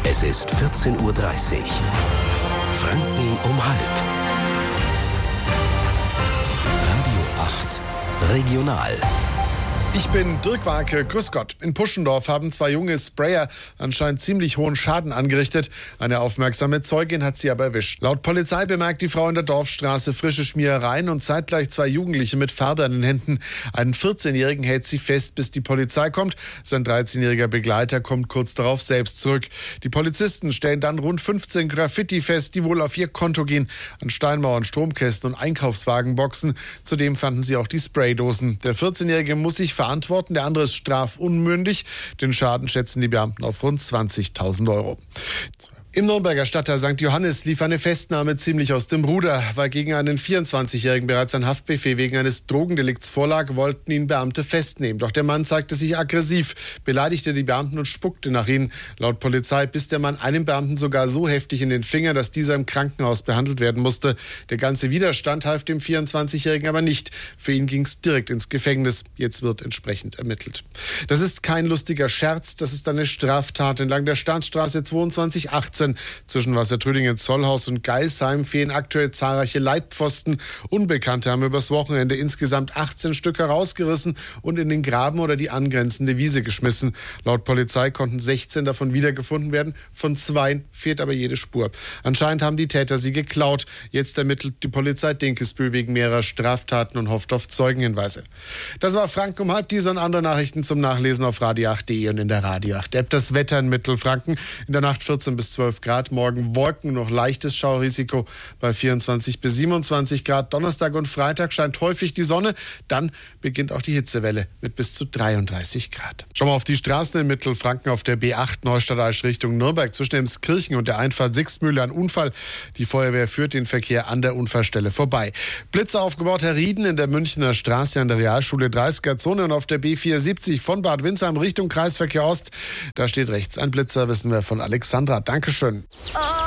Es ist 14:30 Uhr. Franken um halb. Radio 8 Regional. Ich bin Dirk Warke, grüß Gott. In Puschendorf haben zwei junge Sprayer anscheinend ziemlich hohen Schaden angerichtet. Eine aufmerksame Zeugin hat sie aber erwischt. Laut Polizei bemerkt die Frau in der Dorfstraße frische Schmierereien und zeitgleich zwei Jugendliche mit Farbe an den Händen. Einen 14-Jährigen hält sie fest, bis die Polizei kommt. Sein 13-jähriger Begleiter kommt kurz darauf selbst zurück. Die Polizisten stellen dann rund 15 Graffiti fest, die wohl auf ihr Konto gehen. An Steinmauern, Stromkästen und Einkaufswagenboxen. Zudem fanden sie auch die Spraydosen. Der 14-Jährige muss sich verantworten, der andere ist strafunmündig. Den Schaden schätzen die Beamten auf rund 20.000 Euro. Im Nürnberger Stadtteil St. Johannes lief eine Festnahme ziemlich aus dem Ruder. Weil gegen einen 24-Jährigen bereits ein Haftbefehl wegen eines Drogendelikts vorlag, wollten ihn Beamte festnehmen. Doch der Mann zeigte sich aggressiv, beleidigte die Beamten und spuckte nach ihnen. Laut Polizei biss der Mann einem Beamten sogar so heftig in den Finger, dass dieser im Krankenhaus behandelt werden musste. Der ganze Widerstand half dem 24-Jährigen aber nicht. Für ihn ging es direkt ins Gefängnis. Jetzt wird entsprechend ermittelt. Das ist kein lustiger Scherz, das ist eine Straftat. Entlang der Staatsstraße 2218 zwischen Wassertrödingen, Zollhaus und Geisheim fehlen aktuell zahlreiche Leitpfosten. Unbekannte haben übers Wochenende insgesamt 18 Stück herausgerissen und in den Graben oder die angrenzende Wiese geschmissen. Laut Polizei konnten 16 davon wiedergefunden werden. Von 2 fehlt aber jede Spur. Anscheinend haben die Täter sie geklaut. Jetzt ermittelt die Polizei Dinkelsbühl wegen mehrerer Straftaten und hofft auf Zeugenhinweise. Das war Franken um halb. Diese und andere Nachrichten zum Nachlesen auf radio8.de und in der Radio 8 App. Das Wetter in Mittelfranken. In der Nacht 14 bis 12 Grad, morgen Wolken, noch leichtes Schaurisiko bei 24 bis 27 Grad. Donnerstag und Freitag scheint häufig die Sonne, dann beginnt auch die Hitzewelle mit bis zu 33 Grad. Schauen wir auf die Straßen in Mittelfranken auf der B8 Neustadt-Aisch Richtung Nürnberg zwischen Emskirchen und der Einfahrt Sixmühle ein Unfall. Die Feuerwehr führt den Verkehr an der Unfallstelle vorbei. Blitzer aufgebaut Herr Rieden in der Münchner Straße an der Realschule 30er-Zone und auf der B470 von Bad Windsheim Richtung Kreisverkehr Ost. Da steht rechts ein Blitzer, wissen wir von Alexandra. Dankeschön.